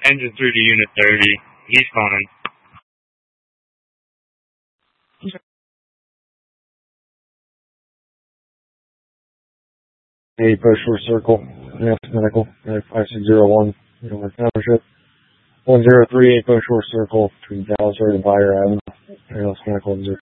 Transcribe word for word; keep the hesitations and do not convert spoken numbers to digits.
Engine three to Unit thirty. He's coming. Hey, Post Shore Circle, Naps Medical, five six zero one, North Township, one zero three eight Post Shore Circle, between Dallas Road and Fire Avenue, Naps Medical,